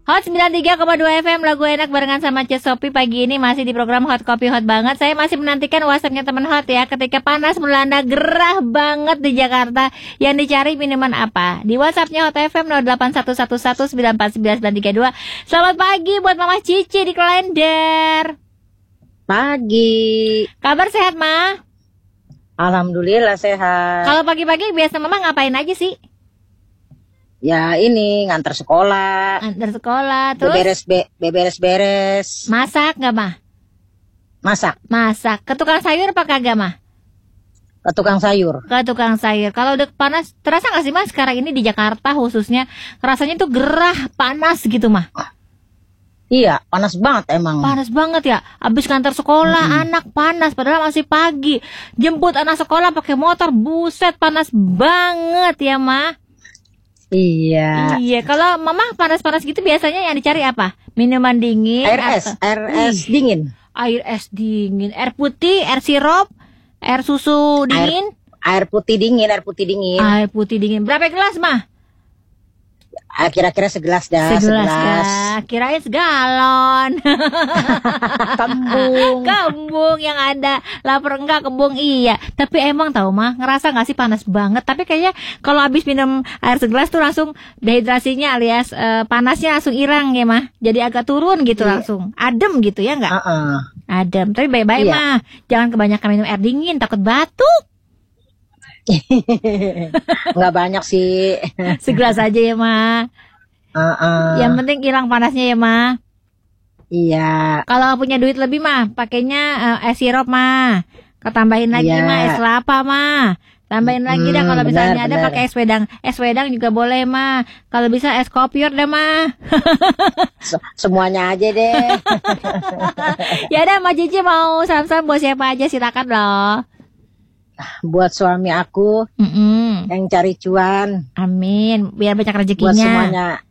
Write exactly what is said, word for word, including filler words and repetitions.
Hot sembilan puluh tiga koma dua F M, lagu enak barengan sama Cez Sophie. Pagi ini masih di program Hot Kopi Hot Banget. Saya masih menantikan WhatsApp-nya teman Hot ya. Ketika panas melanda gerah banget di Jakarta, yang dicari minuman apa? Di WhatsApp-nya Hot F M nol delapan satu satu satu sembilan empat sembilan sembilan tiga dua. Selamat pagi buat Mama Cici di Klender. Pagi. Kabar sehat, Ma? Alhamdulillah sehat. Kalau pagi-pagi biasa Mama ngapain aja sih? Ya ini ngantar sekolah, Antar sekolah, terus beberes be, beberes-beres, masak nggak, Ma? masak Masak. Ke tukang sayur apa kagak, Ma? ke tukang sayur. Ke tukang sayur. Kalau udah panas, terasa nggak sih, Mas? Sekarang ini di Jakarta khususnya, rasanya tuh gerah, panas gitu, Mah. Iya, panas banget emang. Panas banget ya. Abis ngantar sekolah, Mm-mm. anak panas, padahal masih pagi. Jemput anak sekolah pakai motor, buset, panas banget ya, Mah. Iya. Iya, kalau Mama panas-panas gitu biasanya yang dicari apa? Minuman dingin, Air es, atau- air es Ih, dingin. air es dingin, air putih, air sirup, air susu dingin, Air putih dingin, air putih dingin. air putih dingin. Berapa gelas, Mah? Ah, kira-kira segelas dah, Segelas segelas. ya, kirain segalon. Kembung. Kembung yang ada, lapar enggak kembung iya. Tapi emang tahu Mah, ngerasa nggak sih panas banget? Tapi kayaknya kalau habis minum air segelas tuh langsung dehidrasinya alias eh, panasnya langsung hilang ya Mah. Jadi agak turun gitu Iya. langsung, adem gitu ya nggak? Uh-uh. Adem. Tapi baik-baik Iya. Mah, jangan kebanyakan minum air dingin, takut batuk. Nggak banyak sih. Segelas aja ya Mah. Uh-uh. Yang penting hilang panasnya ya Mah. Iya. Kalau punya duit lebih mah, pakainya eh, es sirup mah. Ketambahin lagi Iya. mah es kelapa mah. Tambahin lagi dah Hmm, kalau misalnya benar, ada benar. pakai es wedang. Es wedang juga boleh mah. Kalau bisa es kopior deh mah. Se- semuanya aja deh. Ya udah Mbak Cici mau salam-salam buat siapa aja silakan loh. Buat suami aku Mm-mm. yang cari cuan. Amin. Biar banyak Buat rezekinya. semuanya.